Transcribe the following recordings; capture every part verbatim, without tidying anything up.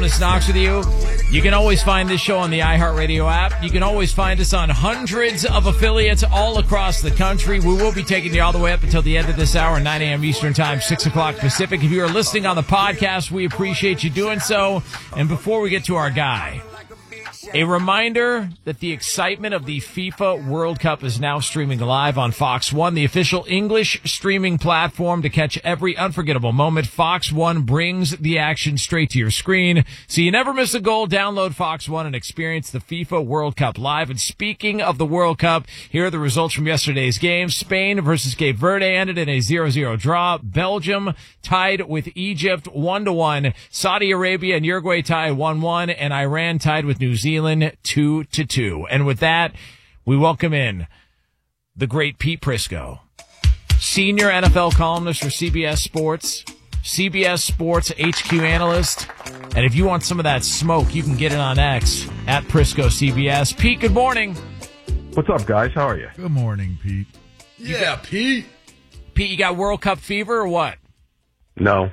Jonas Knox with you. You can always find this show on the iHeartRadio app. You can always find us on hundreds of affiliates all across the country. We will be taking you all the way up until the end of this hour, nine a.m. Eastern Time, six o'clock Pacific. If you are listening on the podcast, we appreciate you doing so. And before we get to our guy, a reminder that the excitement of the FIFA World Cup is now streaming live on Fox One, the official English streaming platform to catch every unforgettable moment. Fox One brings the action straight to your screen, so you never miss a goal. Download Fox One and experience the FIFA World Cup live. And speaking of the World Cup, here are the results from yesterday's game. Spain versus Cape Verde ended in a zero zero draw. Belgium tied with Egypt one to one. Saudi Arabia and Uruguay tied one one, and Iran tied with New Zealand two to two. And with that, we welcome in the great Pete Prisco, senior N F L columnist for C B S Sports, C B S Sports H Q analyst. And if you want some of that smoke, you can get it on X at Prisco C B S. Pete, good morning. What's up, guys? How are you? Good morning, Pete. Yeah, got, Pete. Pete, you got World Cup fever or what? No.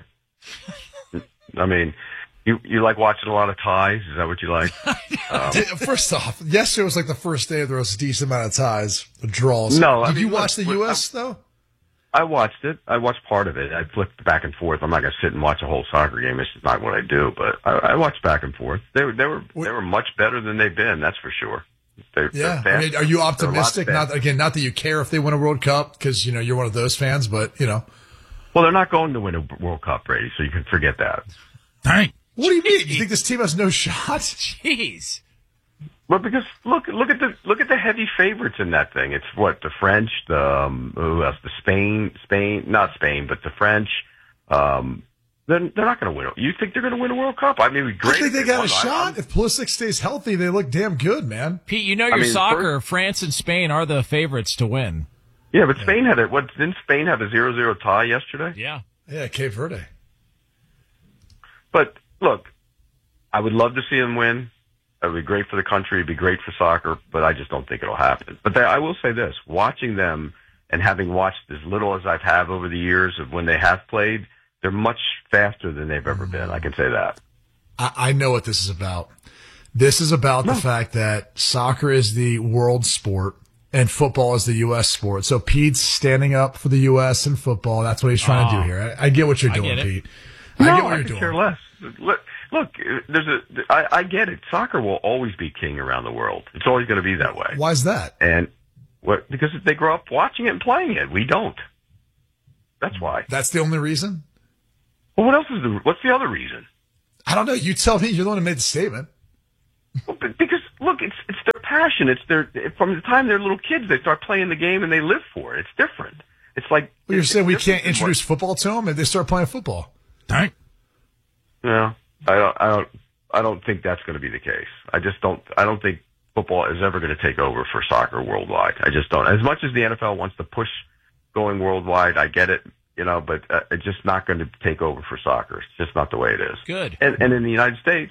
I mean, You you like watching a lot of ties? Is that what you like? Um, First off, yesterday was like the first day there was a decent amount of ties, draws. No, I did mean, you watch look, the U S though? I watched it. I watched part of it. I flipped back and forth. I'm not going to sit and watch a whole soccer game. It's just not what I do. But I, I watched back and forth. They were they were they were much better than they've been. That's for sure. They're, yeah. they're I mean, are you optimistic? Not again, not that you care if they win a World Cup because you know you're one of those fans, but you know. Well, they're not going to win a World Cup, Brady. So you can forget that. Dang. What do you mean? You think this team has no shot? Jeez. Well, because look, look at the look at the heavy favorites in that thing. It's what the French, the um, who else? The Spain, Spain, not Spain, but the French. Um, they're they're not going to win. You think they're going to win a World Cup? I mean, it'd be great. I think they got won. a shot. If Pulisic stays healthy, they look damn good, man. Pete, you know your I mean, soccer. first, France and Spain are the favorites to win. Yeah, but Spain had it. What didn't Spain have a zero zero tie yesterday? Yeah. Yeah, Cape Verde. But look, I would love to see them win. It would be great for the country. It'd be great for soccer, but I just don't think it'll happen. But they, I will say this, watching them and having watched as little as I've had over the years of when they have played, they're much faster than they've ever been. I can say that. I, I know what this is about. This is about no. the fact that soccer is the world sport and football is the U S sport. So Pete's standing up for the U S and football. That's what he's trying oh, to do here. I, I get what you're doing, Pete. I no, get what I you're could doing. care less. Look, look, there's a. I, I get it. Soccer will always be king around the world. It's always going to be that way. Why is that? And what? Because they grow up watching it and playing it. We don't. That's why. That's the only reason. Well, what else is the? What's the other reason? I don't know. You tell me. You're the one who made the statement. Well, because look, it's it's their passion. It's their from the time they're little kids, they start playing the game and they live for it. It's different. It's like well, you're it's, saying we it's can't introduce what, football to them and they start playing football. Dang. No, I don't. I don't. I don't think that's going to be the case. I just don't. I don't think football is ever going to take over for soccer worldwide. I just don't. As much as the N F L wants to push going worldwide, I get it. You know, but uh, it's just not going to take over for soccer. It's just not the way it is. Good. And, and in the United States,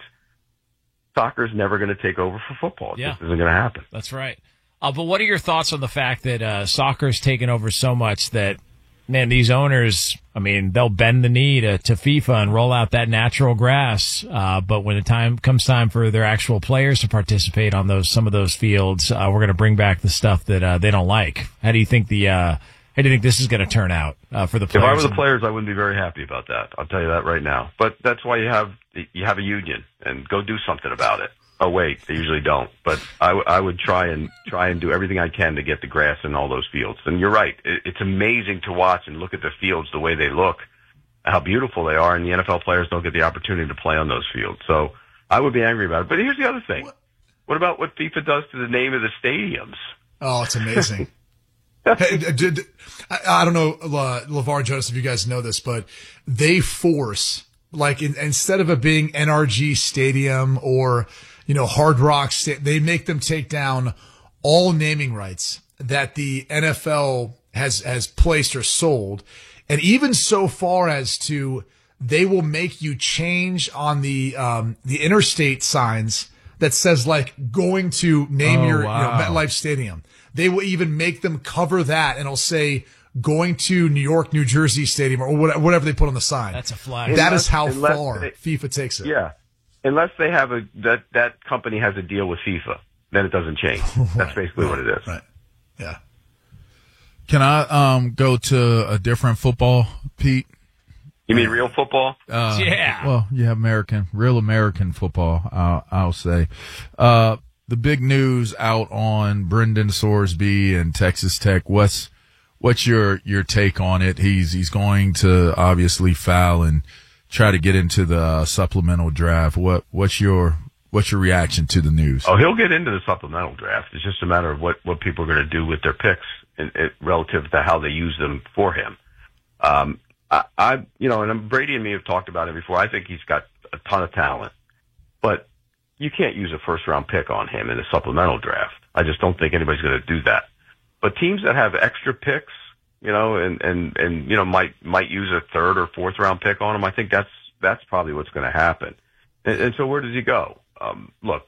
soccer is never going to take over for football. It yeah. just isn't going to happen. That's right. Uh, but what are your thoughts on the fact that uh, soccer's taken over so much that, man, these owners, I mean, they'll bend the knee to, to FIFA and roll out that natural grass. Uh, but when the time comes time for their actual players to participate on those some of those fields, uh, we're going to bring back the stuff that uh, they don't like. How do you think the uh, how do you think this is going to turn out uh, for the players? If I were the players, I wouldn't be very happy about that. I'll tell you that right now. But that's why you have you have a union and go do something about it. Oh wait, they usually don't. But I, w- I would try and try and do everything I can to get the grass in all those fields. And you're right, it, it's amazing to watch and look at the fields the way they look, how beautiful they are. And the N F L players don't get the opportunity to play on those fields. So I would be angry about it. But here's the other thing: what about what FIFA does to the name of the stadiums? Oh, it's amazing. Hey, did, I, I don't know, uh, LeVar and Jonas, if you guys know this, but they force, like, in, instead of it being N R G Stadium or, you know, Hard Rock, Sta- they make them take down all naming rights that the N F L has, has placed or sold. And even so far as to, they will make you change on the, um, the interstate signs that says, like, going to name oh, your, wow. you know, MetLife Stadium. They will even make them cover that, and it'll say going to New York, New Jersey Stadium, or whatever they put on the sign. That's a flag. That is how Unless far they, FIFA takes it. Yeah. unless they have a that that company has a deal with FIFA, then it doesn't change. That's right, basically right, what it is. Right. Yeah. Can I um go to a different football, Pete? You mean real football? Uh, Yeah. Well, yeah, American, real American football, I'll, I'll say. Uh, the big news out on Brendan Sorsby and Texas Tech. What's, what's your, your take on it? He's, he's going to obviously foul and try to get into the uh, supplemental draft. What, what's your, what's your reaction to the news? Oh, he'll get into the supplemental draft. It's just a matter of what, what people are going to do with their picks in, in, relative to how they use them for him. Um, I, I, you know, and Brady and me have talked about it before. I think he's got a ton of talent, but you can't use a first round pick on him in a supplemental draft. I just don't think anybody's going to do that. But teams that have extra picks, you know, and, and, and, you know, might, might use a third or fourth round pick on him. I think that's, that's probably what's going to happen. And, and so where does he go? Um, look,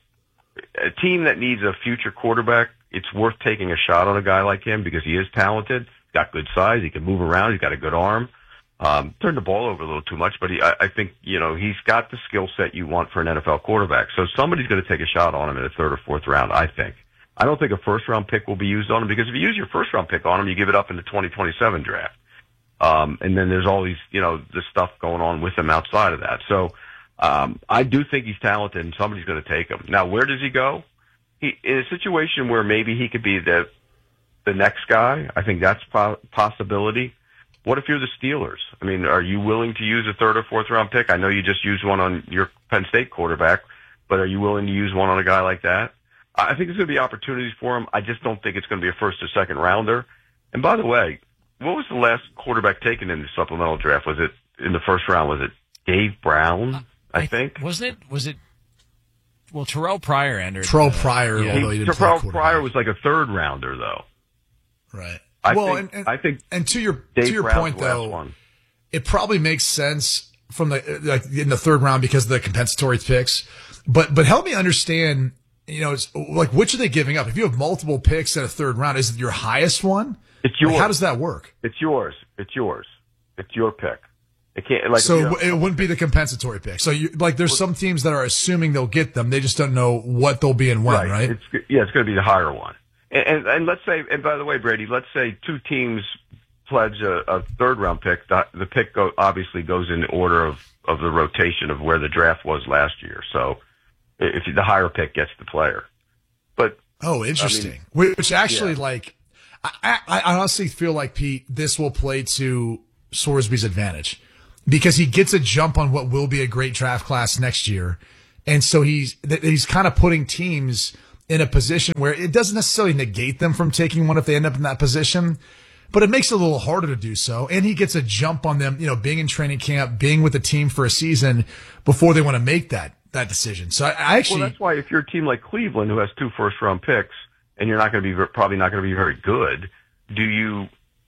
a team that needs a future quarterback, it's worth taking a shot on a guy like him because he is talented, got good size, he can move around, he's got a good arm. Um, turned the ball over a little too much, but he, I, I think, you know, he's got the skill set you want for an N F L quarterback. So somebody's going to take a shot on him in the third or fourth round, I think. I don't think a first round pick will be used on him because if you use your first round pick on him, you give it up in the twenty twenty-seven draft. Um, and then there's all these, you know, this stuff going on with him outside of that. So, um, I do think he's talented and somebody's going to take him. Now, where does he go? He, in a situation where maybe he could be the, the next guy, I think that's a possibility. What if you're the Steelers? I mean, are you willing to use a third or fourth round pick? I know you just used one on your Penn State quarterback, but are you willing to use one on a guy like that? I think there's going to be opportunities for him. I just don't think it's going to be a first or second rounder. And by the way, what was the last quarterback taken in the supplemental draft? Was it in the first round? Was it Dave Brown? I, I think. Wasn't it? Was it? Well, Terrell Pryor entered. Terrell the, Pryor. Yeah. Although he didn't Terrell play Pryor was like a third rounder, though. Right. I well, think, and, and I think. And to your Dave to your Brown's point, the last though, one. It probably makes sense from the like in the third round because of the compensatory picks. But but help me understand. You know, it's like which are they giving up? If you have multiple picks in a third round, is it your highest one? It's yours. Like, how does that work? It's yours. It's yours. It's your pick. It can't like. So you know, it wouldn't be the compensatory pick. So you like, there's some teams that are assuming they'll get them. They just don't know what they'll be and when, right? right? It's, yeah, it's going to be the higher one. And, and and let's say, and by the way, Brady, let's say two teams pledge a, a third round pick. The, the pick go, obviously goes in order of of the rotation of where the draft was last year. So if the higher pick gets the player, but oh, interesting. I mean, Which actually, yeah. like, I, I, I honestly feel like Pete, this will play to Sorsby's advantage because he gets a jump on what will be a great draft class next year, and so he's he's kind of putting teams in a position where it doesn't necessarily negate them from taking one if they end up in that position, but it makes it a little harder to do so. And he gets a jump on them, you know, being in training camp, being with the team for a season before they want to make that. that decision. So I, I actually, well, that's why if you're a team like Cleveland who has two first round picks and you're not going to be probably not going to be very good, do you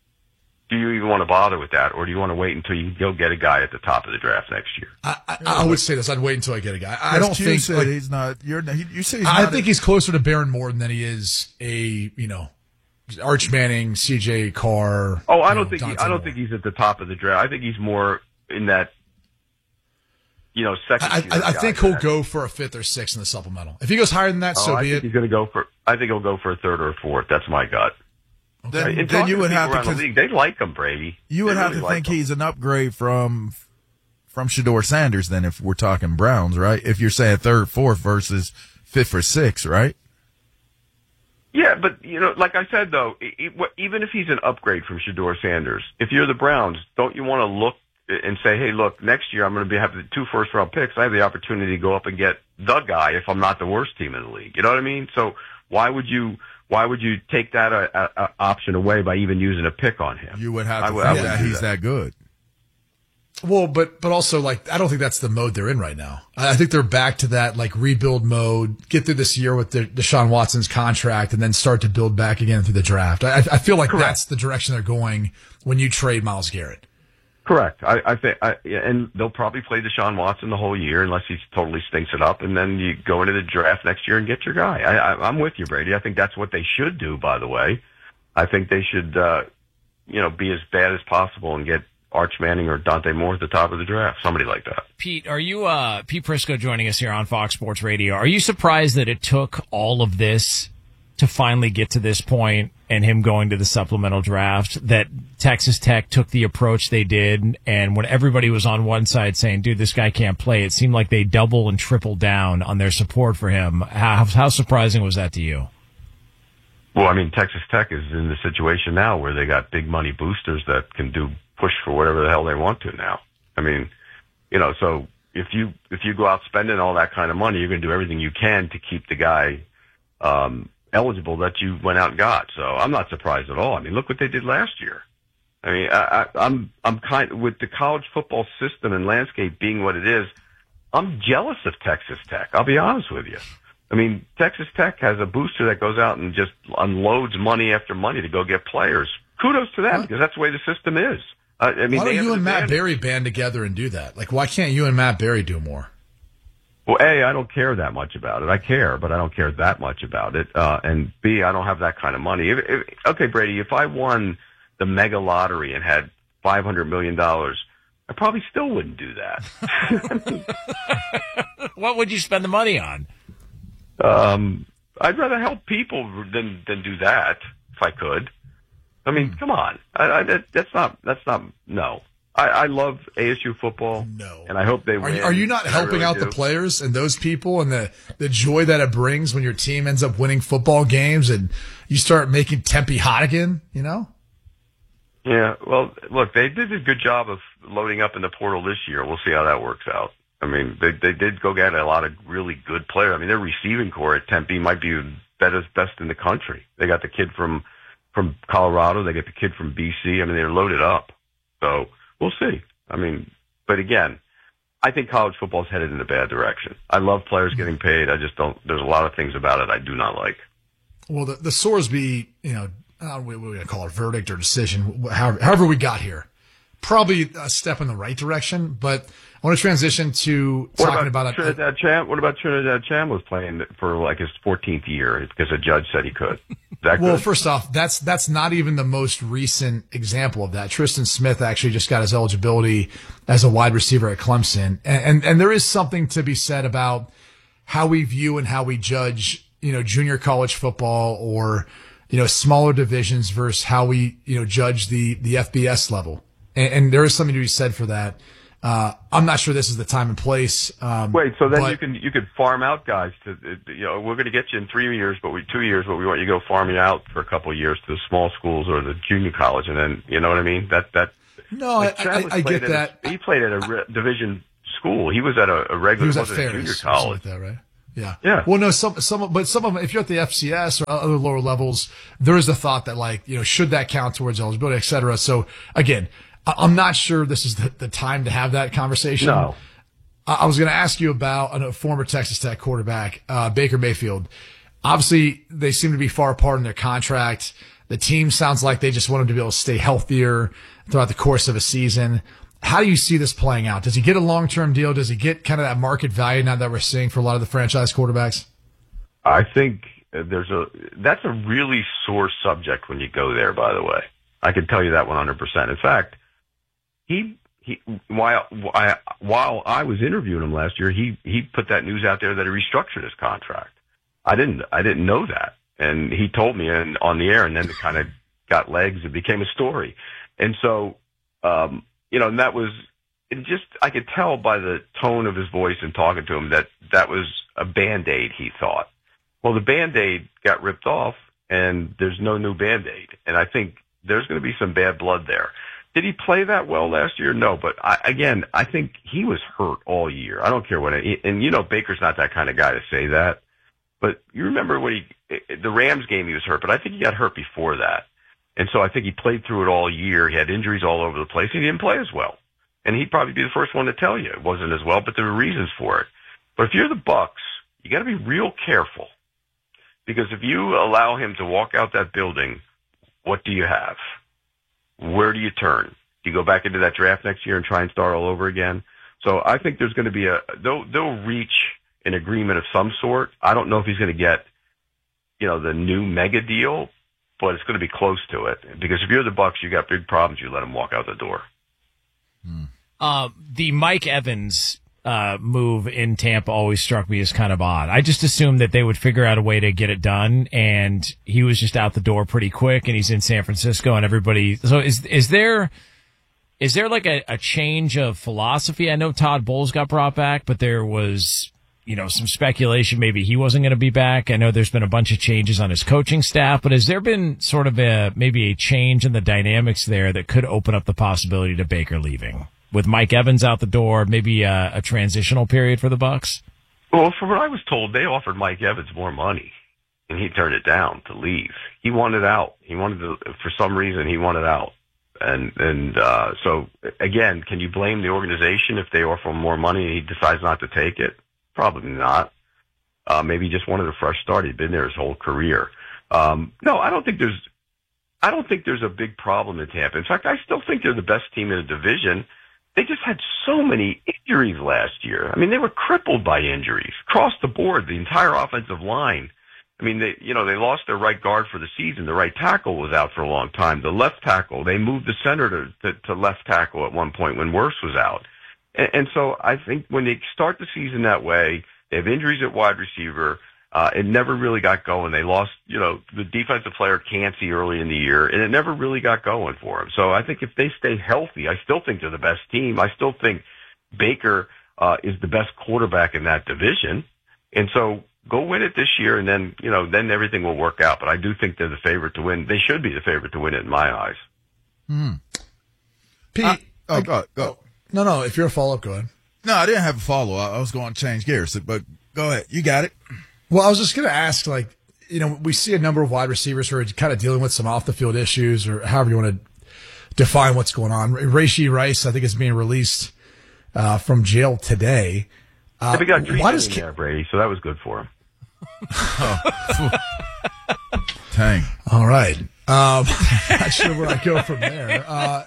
do you even want to bother with that, or do you want to wait until you go get a guy at the top of the draft next year? I, I, I would say this: I'd wait until I get a guy. I don't Q think said like, he's not. You're he, you say he's I not think a, he's closer to Baron Morton than he is a you know Arch Manning, C J Carr. Oh, I you don't know, think he, Dante I don't Moore. think he's at the top of the draft. I think he's more in that. You know, second. I, I, I think he'll that. go for a fifth or sixth in the supplemental. If he goes higher than that, Oh, so I be think it. he's going to go for. I think he'll go for a third or a fourth. That's my gut. Then, And then talking you would people have to. around the cons- league, they like him, Brady. You would They have really to like think him. he's an upgrade from from Shedeur Sanders. Then, if we're talking Browns, right? If you're saying third, fourth versus fifth or sixth, right? Yeah, but you know, like I said though, e- e- even if he's an upgrade from Shedeur Sanders, if you're the Browns, don't you want to look and say, hey, look, next year I'm going to be having two first round picks. I have the opportunity to go up and get the guy if I'm not the worst team in the league. You know what I mean? So why would you why would you take that uh, uh, option away by even using a pick on him? You would have I to would- I think would that do he's that. good. Well, but but also like I don't think that's the mode they're in right now. I I think they're back to that like rebuild mode. Get through this year with the Deshaun Watson's contract, and then start to build back again through the draft. I, I feel like Correct. that's the direction they're going when you trade Myles Garrett. Correct. I, I think, I, yeah, and they'll probably play Deshaun Watson the whole year unless he totally stinks it up, and then you go into the draft next year and get your guy. I, I, I'm with you, Brady. I think that's what they should do. By the way, I think they should, uh, you know, be as bad as possible and get Arch Manning or Dante Moore at the top of the draft, somebody like that. Pete, are you, uh, Pete Prisco joining us here on Fox Sports Radio. Are you surprised that it took all of this to finally get to this point and him going to the supplemental draft, that Texas Tech took the approach they did, and when everybody was on one side saying, dude, this guy can't play, it seemed like they double and triple down on their support for him. How, how surprising was that to you? Well, I mean, Texas Tech is in the situation now where they got big money boosters that can do push for whatever the hell they want to now. I mean, you know, so if you if you go out spending all that kind of money, you're going to do everything you can to keep the guy um, eligible that you went out and got. So I'm not surprised at all. I mean, look what they did last year. I mean, I, I, I'm I'm kind with the college football system and landscape being what it is. I'm jealous of Texas Tech. I'll be honest with you. I mean, Texas Tech has a booster that goes out and just unloads money after money to go get players. Kudos to them, because that's the way the system is. Uh, I mean, why don't you and Matt Berry band together and do that? Like, why can't you and Matt Berry do more? Well, A, I don't care that much about it. I care, but I don't care that much about it. Uh, and B, I don't have that kind of money. If, if, okay, Brady, if I won the mega lottery and had five hundred million dollars, I probably still wouldn't do that. What would you spend the money on? Um, I'd rather help people than than do that if I could. I mean, come on, I, I, that, that's not that's not no. I, I love A S U football, no, and I hope they are win. You, are you not helping really out do. the players and those people and the the joy that it brings when your team ends up winning football games and you start making Tempe hot again? You know. Yeah, well, look, they did a good job of loading up in the portal this year. We'll see how that works out. I mean, they they did go get a lot of really good players. I mean, their receiving core at Tempe might be best best in the country. They got the kid from from Colorado. They got the kid from B C. I mean, they're loaded up. So we'll see. I mean, but again, I think college football is headed in a bad direction. I love players getting paid. I just don't. There's a lot of things about it I do not like. Well, the the Sorsby, you know, uh, what are we going to call it, verdict or decision, however, however we got here, probably a step in the right direction, but I want to transition to what talking about, about Trinidad a, Cham. What about Trinidad Chambliss playing for like his fourteenth year because a judge said he could? Is that well, good? first off, that's that's not even the most recent example of that. Tristan Smith actually just got his eligibility as a wide receiver at Clemson, and and, and there is something to be said about how we view and how we judge, you know, junior college football or you know smaller divisions versus how we you know judge the the F B S level, and, and there is something to be said for that. Uh, I'm not sure this is the time and place. Um, Wait, so then but, you can you could farm out guys to you know we're going to get you in three years, but we two years, but we want you to go farm you out for a couple of years to the small schools or the junior college, and then you know what I mean. That that no, like I, I, I get that. A, he played at a re, division school. He was at a, a regular, he was at junior college. Like that, right? Yeah. Yeah. Well, no, some, some, but some of them, if you're at the F C S or other lower levels, there is a thought that like, you know, should that count towards eligibility, et cetera. So again, I'm not sure this is the, the time to have that conversation. No. I was going to ask you about a former Texas Tech quarterback, uh, Baker Mayfield. Obviously, they seem to be far apart in their contract. The team sounds like they just want him to be able to stay healthier throughout the course of a season. How do you see this playing out? Does he get a long-term deal? Does he get kind of that market value now that we're seeing for a lot of the franchise quarterbacks? I think there's a that's a really sore subject when you go there, by the way. I can tell you that one hundred percent. In fact, he he while I, while I was interviewing him last year, he he put that news out there that he restructured his contract. I didn't I didn't know that, and he told me and on the air, and then it kind of got legs and became a story. And so, um, you know, and that was it. Just I could tell by the tone of his voice and talking to him that that was a Band-Aid. He thought. Well, the Band-Aid got ripped off, and there's no new Band-Aid, and I think there's going to be some bad blood there. Did he play that well last year? No, but I, again, I think he was hurt all year. I don't care what, it, and you know, Baker's not that kind of guy to say that. But you remember when he, the Rams game, he was hurt, but I think he got hurt before that. And so I think he played through it all year. He had injuries all over the place. He didn't play as well. And he'd probably be the first one to tell you it wasn't as well, but there were reasons for it. But if you're the Bucks, you got to be real careful. Because if you allow him to walk out that building, what do you have? Where do you turn? Do you go back into that draft next year and try and start all over again? So I think there's going to be a they'll they'll reach an agreement of some sort. I don't know if he's going to get, you know, the new mega deal, but it's going to be close to it. Because if you're the Bucks, you got big problems. You let him walk out the door. Hmm. Uh, the Mike Evans uh, move in Tampa always struck me as kind of odd. I just assumed that they would figure out a way to get it done, and he was just out the door pretty quick, and he's in San Francisco, and everybody. So is is there is there like a, a change of philosophy? I know Todd Bowles got brought back, but there was, you know, some speculation maybe he wasn't going to be back. I know there's been a bunch of changes on his coaching staff, but has there been sort of a maybe a change in the dynamics there that could open up the possibility to Baker leaving? With Mike Evans out the door, maybe a, a transitional period for the Bucs? Well, from what I was told, they offered Mike Evans more money, and he turned it down to leave. He wanted out. He wanted to, for some reason, he wanted out. And and uh, so, again, can you blame the organization if they offer him more money and he decides not to take it? Probably not. Uh, maybe he just wanted a fresh start. He'd been there his whole career. Um, no, I don't think there's, I don't think there's a big problem in Tampa. In fact, I still think they're the best team in the division. They just had so many injuries last year. I mean, they were crippled by injuries across the board, the entire offensive line. I mean, they, you know, they lost their right guard for the season. The right tackle was out for a long time. The left tackle, they moved the center to, to, to left tackle at one point when Wirfs was out. And, and so I think when they start the season that way, they have injuries at wide receiver. Uh, it never really got going. They lost, you know, the defensive player Cansey early in the year, and it never really got going for them. So I think if they stay healthy, I still think they're the best team. I still think Baker uh, is the best quarterback in that division. And so go win it this year, and then, you know, then everything will work out. But I do think they're the favorite to win. They should be the favorite to win it in my eyes. Hmm. Pete, uh, oh, I, go, go. No, no, if you're a follow-up, go ahead. No, I didn't have a follow-up. I was going to change gears, but go ahead. You got it. Well, I was just going to ask, like, you know, we see a number of wide receivers who are kind of dealing with some off-the-field issues, or however you want to define what's going on. Rashee Rice, I think, is being released uh, from jail today. Uh, we got treatment why does in there, Brady, so that was good for him. oh. Dang. All right. Um, not sure where I go from there. Uh,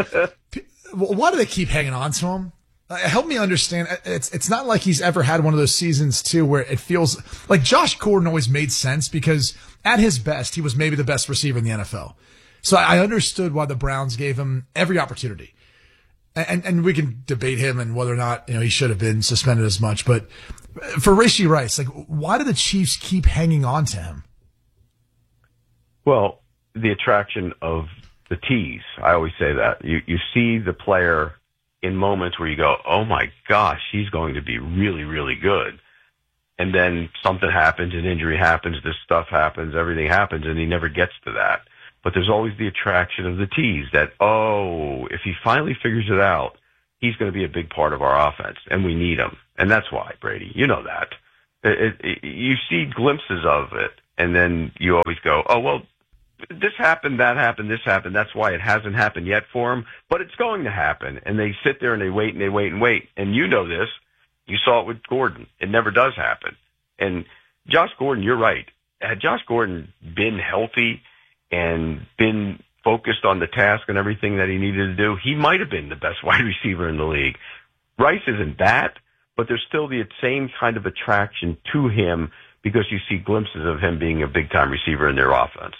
why do they keep hanging on to him? Uh, help me understand. It's it's not like he's ever had one of those seasons, too, where it feels like Josh Gordon always made sense because at his best, he was maybe the best receiver in the N F L. So I understood why the Browns gave him every opportunity. And and we can debate him and whether or not, you know, he should have been suspended as much. But for Rashee Rice, like, why do the Chiefs keep hanging on to him? Well, the attraction of the tease. I always say that. You you see the player in moments where you go, oh my gosh, he's going to be really, really good. And then something happens, an injury happens, this stuff happens, everything happens, and he never gets to that. But there's always the attraction of the tease that, oh, if he finally figures it out, he's going to be a big part of our offense, and we need him. And that's why, Brady, you know that. It, it, it, you see glimpses of it, and then you always go, oh, well, this happened, that happened, this happened. That's why it hasn't happened yet for him, but it's going to happen. And they sit there and they wait and they wait and wait. And you know this. You saw it with Gordon. It never does happen. And Josh Gordon, you're right. Had Josh Gordon been healthy and been focused on the task and everything that he needed to do, he might have been the best wide receiver in the league. Rice isn't that, but there's still the same kind of attraction to him because you see glimpses of him being a big-time receiver in their offense.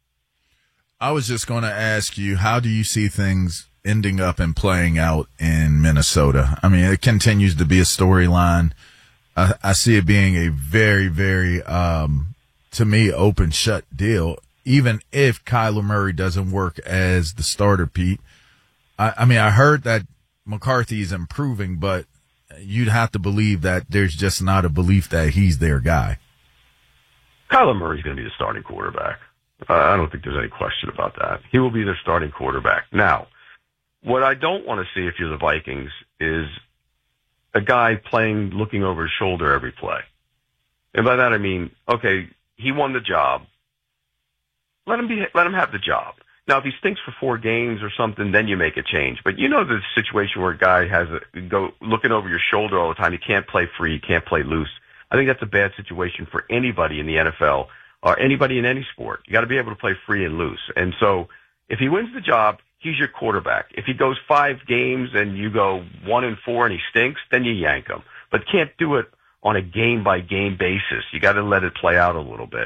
I was just going to ask you, how do you see things ending up and playing out in Minnesota? I mean, it continues to be a storyline. I, I see it being a very, very, um, to me, open shut deal. Even if Kyler Murray doesn't work as the starter, Pete. I, I mean, I heard that McCarthy is improving, but you'd have to believe that there's just not a belief that he's their guy. Kyler Murray's going to be the starting quarterback. Uh, I don't think there's any question about that. He will be their starting quarterback. Now, what I don't want to see if you're the Vikings is a guy playing, looking over his shoulder every play. And by that I mean, okay, he won the job. Let him be, let him have the job. Now, if he stinks for four games or something, then you make a change. But you know the situation where a guy has a, go looking over your shoulder all the time. He can't play free. He can't play loose. I think that's a bad situation for anybody in the N F L or anybody in any sport. You got to be able to play free and loose. And so if he wins the job, he's your quarterback. If he goes five games and you go one and four and he stinks, then you yank him. But can't do it on a game by game basis. You got to let it play out a little bit.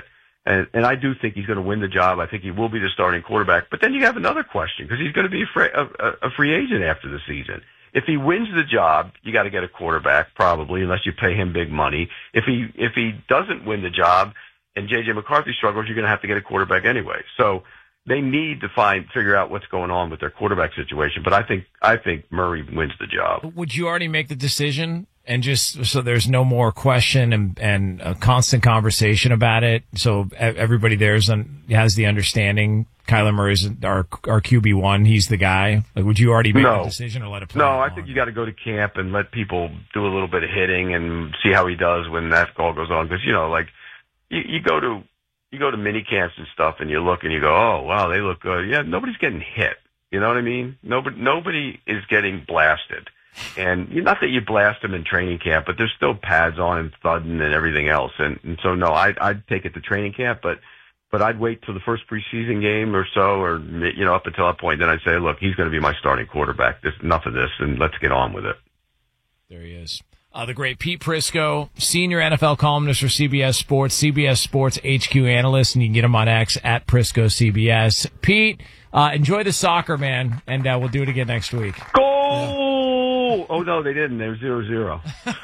And, and I do think he's going to win the job. I think he will be the starting quarterback. But then you have another question, because he's going to be a free, a, a free agent after the season. If he wins the job, you got to get a quarterback, probably, unless you pay him big money. If he if he doesn't win the job and J J McCarthy struggles, you're going to have to get a quarterback anyway. So they need to find figure out what's going on with their quarterback situation. But I think I think Murray wins the job. Would you already make the decision? And just so there's no more question and, and a constant conversation about it, so everybody there's on, has the understanding Kyler Murray's our our Q B one. He's the guy. Like, would you already make no. the decision or let it play? No, along? I think you got to go to camp and let people do a little bit of hitting and see how he does when that all goes on. Because you know, like you, you go to you go to mini camps and stuff, and you look and you go, oh wow, they look good. Yeah, nobody's getting hit. You know what I mean? Nobody nobody is getting blasted. And not that you blast them in training camp, but there's still pads on and thudding and everything else. And, and so, no, I'd, I'd take it to training camp, but but I'd wait till the first preseason game or so, or, you know, up until that point. Then I'd say, look, he's going to be my starting quarterback. There's enough of this, and let's get on with it. There he is. Uh, the great Pete Prisco, senior N F L columnist for C B S Sports, C B S Sports H Q analyst, and you can get him on X at Prisco C B S. Pete, uh, enjoy the soccer, man, and uh, we'll do it again next week. Go! Yeah. Oh, no, they didn't. They were zero zero.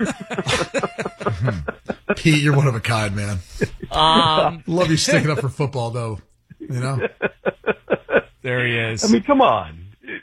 Pete, you're one of a kind, man. Um, Love you sticking up for football, though. You know? There he is. I mean, come on.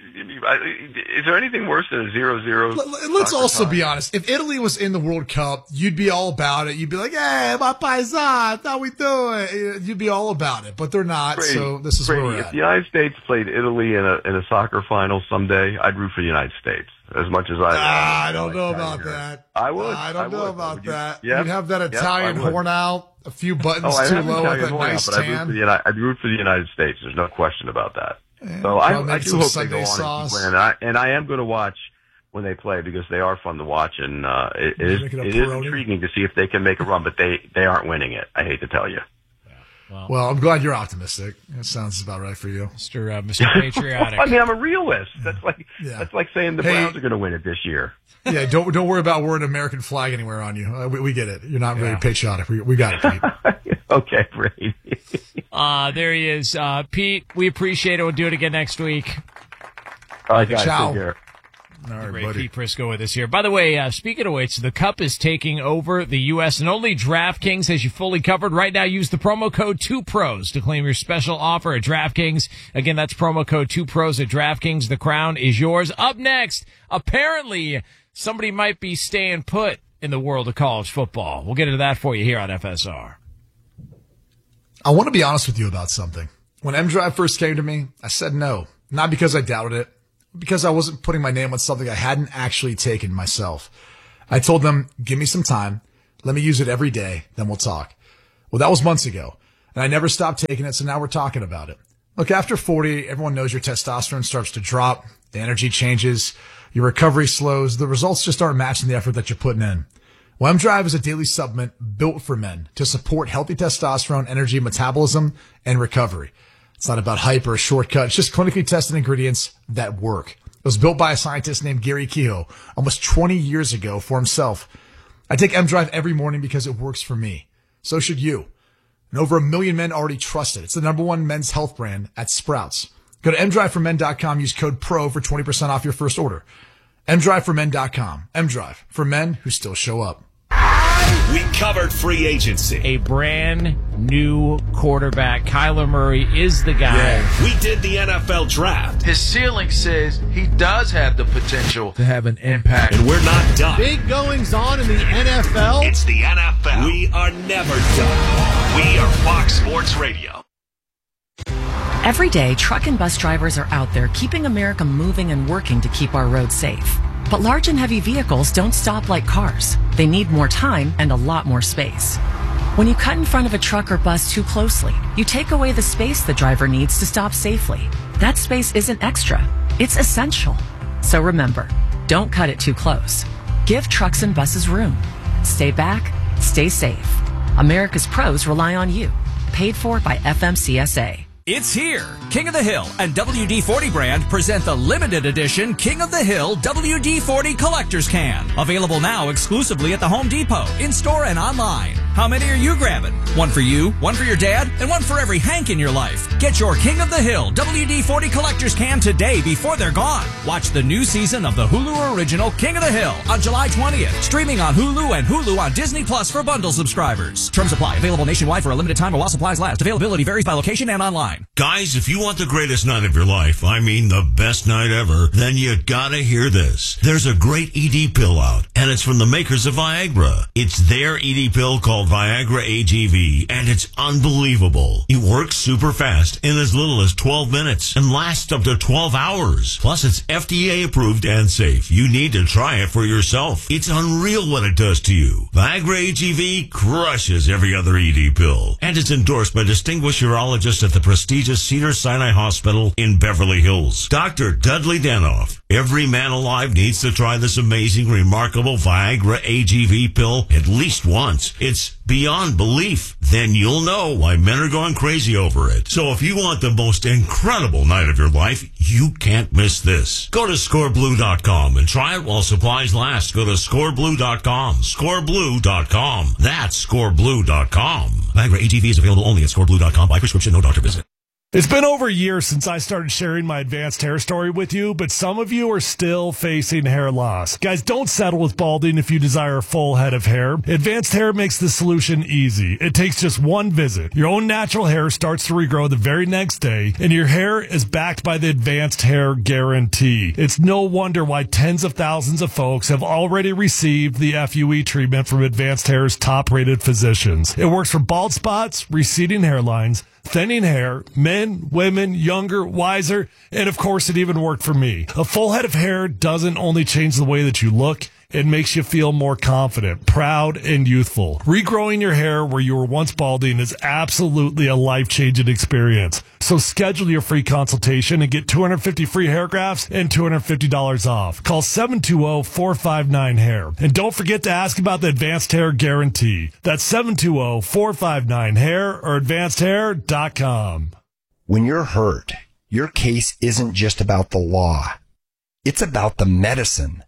Is there anything worse than a zero zero? Let's also time? be honest. If Italy was in the World Cup, you'd be all about it. You'd be like, hey, my paisan, how we doing? You'd be all about it. But they're not, Brady, so this is Brady, where we're if at. the United States played Italy in a, in a soccer final someday, I'd root for the United States as much as I ah, I don't know about that. I would. I don't I know would. about you, that. Yep, You'd have that Italian yep, horn out, a few buttons oh, too low with that nice out, tan. I'd root, the, I'd root for the United States. There's no question about that. Yeah, so I, I do hope Sunday they go on sauce. and, and I and I am going to watch when they play, because they are fun to watch, and uh, it, it is it is intriguing to see if they can make a run, but they, they aren't winning it. I hate to tell you. Yeah. Well, well, I'm glad you're optimistic. That sounds about right for you, Mister Uh, Mister Patriotic. I mean, I'm a realist. That's like yeah. that's like saying the hey, Browns are going to win it this year. Yeah, don't don't worry about wearing an American flag anywhere on you. Uh, we, we get it. You're not really yeah. patriotic. We we got it, Pete. Okay, Brady. uh, there he is. Uh, Pete, we appreciate it. We'll do it again next week. All right, guys. Ciao. Take care. All right, Great buddy. Pete Prisco with us here. By the way, uh, speaking of which, the Cup is taking over the U S and only DraftKings has you fully covered. Right now, use the promo code two pros to claim your special offer at DraftKings. Again, that's promo code two pros at DraftKings. The crown is yours. Up next, apparently, somebody might be staying put in the world of college football. We'll get into that for you here on F S R. I want to be honest with you about something. When M-Drive first came to me, I said no. Not because I doubted it, because I wasn't putting my name on something I hadn't actually taken myself. I told them, give me some time. Let me use it every day. Then we'll talk. Well, that was months ago, and I never stopped taking it, so now we're talking about it. Look, after forty, everyone knows your testosterone starts to drop. The energy changes. Your recovery slows. The results just aren't matching the effort that you're putting in. Well, M-Drive is a daily supplement built for men to support healthy testosterone, energy, metabolism, and recovery. It's not about hype or a shortcut. It's just clinically tested ingredients that work. It was built by a scientist named Gary Kehoe almost twenty years ago for himself. I take M-Drive every morning because it works for me. So should you. And over a million men already trust it. It's the number one men's health brand at Sprouts. Go to M drive for men dot com. Use code PRO for twenty percent off your first order. M drive for men dot com. M-Drive for men who still show up. We covered free agency. A brand new quarterback. Kyler Murray is the guy. Yeah. We did the N F L draft. His ceiling says he does have the potential to have an impact. And we're not done. Big goings on in the N F L. It's the N F L. We are never done. We are Fox Sports Radio. Every day, truck and bus drivers are out there keeping America moving and working to keep our roads safe. But large and heavy vehicles don't stop like cars. They need more time and a lot more space. When you cut in front of a truck or bus too closely, you take away the space the driver needs to stop safely. That space isn't extra. It's essential. So remember, don't cut it too close. Give trucks and buses room. Stay back, stay safe. America's pros rely on you. Paid for by F M C S A. It's here. King of the Hill and W D forty brand present the limited edition King of the Hill W D forty Collector's Can. Available now exclusively at the Home Depot, in-store and online. How many are you grabbing? One for you, one for your dad, and one for every Hank in your life. Get your King of the Hill W D forty collector's can today before they're gone. Watch the new season of the Hulu original King of the Hill on July twentieth. Streaming on Hulu and Hulu on Disney Plus for bundle subscribers. Terms apply. Available nationwide for a limited time or while supplies last. Availability varies by location and online. Guys, if you want the greatest night of your life, I mean the best night ever, then you gotta hear this. There's a great E D pill out, and it's from the makers of Viagra. It's their E D pill called Viagra A G V, and it's unbelievable. It works super fast in as little as twelve minutes and lasts up to twelve hours. Plus, it's F D A approved and safe. You need to try it for yourself. It's unreal what it does to you. Viagra A G V crushes every other E D pill, and it's endorsed by distinguished urologists at the prestigious Cedars-Sinai Hospital in Beverly Hills. Doctor Dudley Danoff. Every man alive needs to try this amazing, remarkable Viagra A G V pill at least once. It's beyond belief. Then you'll know why men are going crazy over it. So if you want the most incredible night of your life, you can't miss this. Go to score blue dot com and try it while supplies last. Go to score blue dot com. score blue dot com. That's score blue dot com. Viagra A G V is available only at score blue dot com by prescription, no doctor visit. It's been over a year since I started sharing my advanced hair story with you, but some of you are still facing hair loss. Guys, don't settle with balding if you desire a full head of hair. Advanced Hair makes the solution easy. It takes just one visit. Your own natural hair starts to regrow the very next day, and your hair is backed by the Advanced Hair Guarantee. It's no wonder why tens of thousands of folks have already received the F U E treatment from Advanced Hair's top-rated physicians. It works for bald spots, receding hairlines, thinning hair, men, women, younger, wiser, and of course it even worked for me. A full head of hair doesn't only change the way that you look, it makes you feel more confident, proud, and youthful. Regrowing your hair where you were once balding is absolutely a life-changing experience. So schedule your free consultation and get two hundred fifty free hair grafts and two hundred fifty dollars off. Call seven two zero, four five nine, hair. And don't forget to ask about the Advanced Hair Guarantee. That's seven two zero, four five nine, hair or advanced hair dot com. When you're hurt, your case isn't just about the law. It's about the medicine.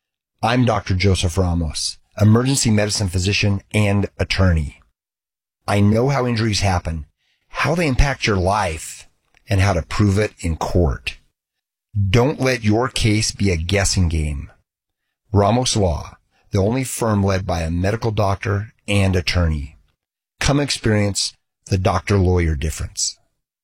I'm Doctor Joseph Ramos, emergency medicine physician and attorney. I know how injuries happen, how they impact your life, and how to prove it in court. Don't let your case be a guessing game. Ramos Law, the only firm led by a medical doctor and attorney. Come experience the doctor-lawyer difference.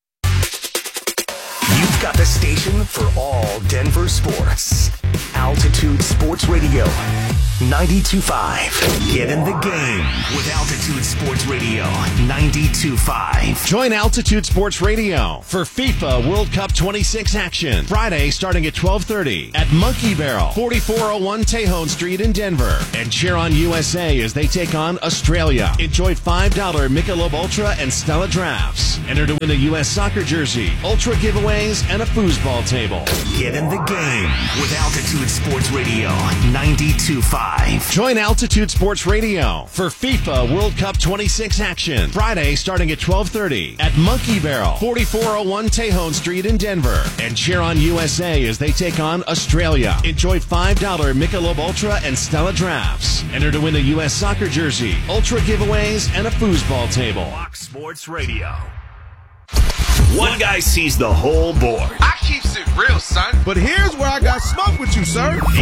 You've got the station for all Denver sports. Altitude Sports Radio, ninety-two point five. Get in the game with Altitude Sports Radio, ninety-two point five. Join Altitude Sports Radio for FIFA World Cup twenty-six action. Friday starting at twelve thirty at Monkey Barrel, forty-four oh one Tejon Street in Denver. And cheer on U S A as they take on Australia. Enjoy five dollars Michelob Ultra and Stella drafts. Enter to win a U S soccer jersey, Ultra giveaways, and a foosball table. Get in the game with Altitude Sports Radio, ninety-two point five. Join Altitude Sports Radio for FIFA World Cup twenty-six action. Friday starting at twelve thirty at Monkey Barrel, forty-four oh one Tejon Street in Denver. And cheer on U S A as they take on Australia. Enjoy five dollars Michelob Ultra and Stella drafts. Enter to win a U S soccer jersey, Ultra giveaways, and a foosball table. Fox Sports Radio. One guy sees the whole board. I keeps it real, son. But here's where I got smoke with you, sir.